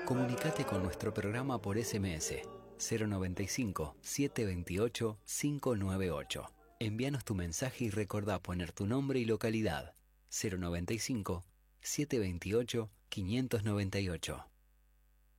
Comunicate con nuestro programa por SMS 095 728 598. Envíanos tu mensaje y recordá poner tu nombre y localidad. 095 728 598.